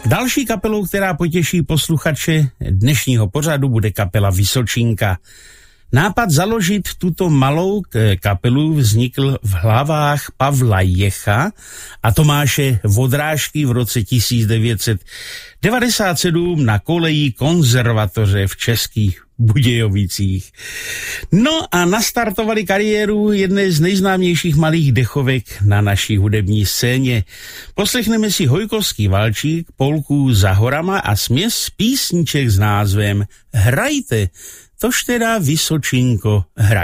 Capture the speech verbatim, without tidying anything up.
Další kapelou, která potěší posluchače dnešního pořadu, bude kapela Vysočinka. Nápad založit tuto malou kapelu vznikl v hlavách Pavla Jecha a Tomáše Vodrážky v roce tisíc devět set devadesát sedm na koleji konzervatoře v Českých Budějovicích. No a nastartovali kariéru jedné z nejznámějších malých dechovek na naší hudební scéně. Poslechneme si Hojkovský valčík, polku Za horama a směs písniček s názvem Hrajte, tož teda Vysočinko hraj.